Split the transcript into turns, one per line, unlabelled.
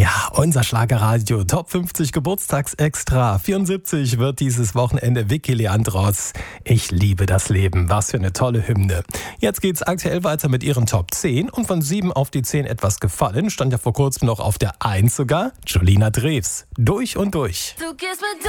Ja, unser Schlagerradio Top 50 Geburtstagsextra 74 wird dieses Wochenende Vicky Leandros. Ich liebe das Leben. Was für eine tolle Hymne. Jetzt geht's aktuell weiter mit ihren Top 10 und von 7 auf die 10 etwas gefallen. Stand ja vor kurzem noch auf der 1 sogar. Julina Drews. Durch und durch.
Du gehst mit